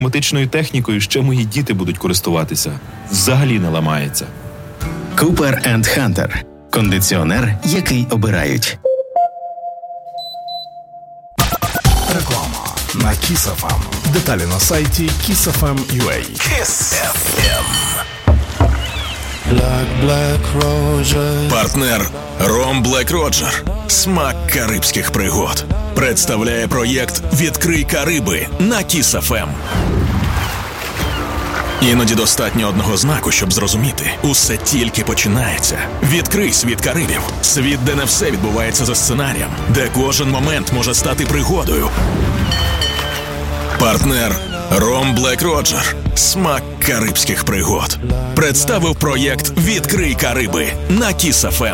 Автоматичною технікою ще мої діти будуть користуватися. Взагалі не ламається. Cooper & Hunter. Кондиціонер, який обирають. Реклама на Kiss FM. Деталі на сайті kissfm.ua. Kiss FM. Партнер Ром Блек Роджер. Смак карибських пригод. Представляє проєкт «Відкрий Кариби» на Kiss FM. Іноді достатньо одного знаку, щоб зрозуміти. Усе тільки починається. Відкрий світ Карибів. Світ, де не все відбувається за сценарієм. Де кожен момент може стати пригодою. Партнер Ром Блек Роджер. Смак карибських пригод. Представив проєкт «Відкрий Кариби» на Kiss FM.